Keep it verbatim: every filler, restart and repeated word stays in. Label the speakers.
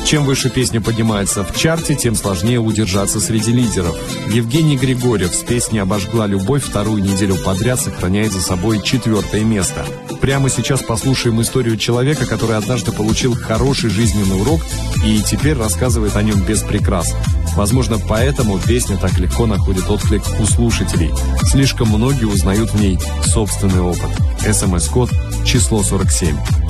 Speaker 1: Чем выше песня поднимается в чарте, тем сложнее удержаться среди лидеров. Евгений Григорьев с песней «Обожгла любовь» вторую неделю подряд сохраняет за собой четвертое место. Прямо сейчас послушаем историю человека, который однажды получил хороший жизненный урок и теперь рассказывает о нем без прикрас. Возможно, поэтому песня так легко находит отклик у слушателей. Слишком многие узнают в ней собственный опыт. СМС-код число сорок семь.